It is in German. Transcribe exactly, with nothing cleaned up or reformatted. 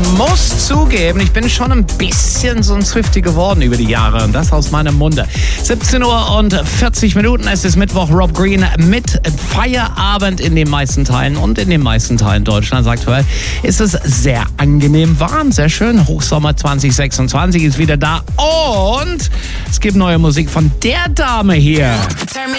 muss zugeben, ich bin schon ein bisschen so ein Swiftie geworden über die Jahre und das aus meinem Munde. siebzehn Uhr und vierzig Minuten, es ist Mittwoch, Rob Green mit Feierabend in den meisten Teilen und in den meisten Teilen Deutschlands aktuell ist es sehr angenehm warm, sehr schön. Hochsommer zwanzig sechsundzwanzig ist wieder da und es gibt neue Musik von der Dame hier.